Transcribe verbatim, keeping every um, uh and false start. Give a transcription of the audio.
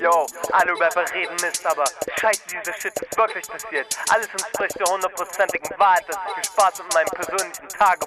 Yo, alle Rapper reden Mist, aber scheiße, dieser Shit ist wirklich passiert. Alles entspricht der hundertprozentigen Wahrheit, dass ich viel Spaß mit meinem persönlichen Tagebuch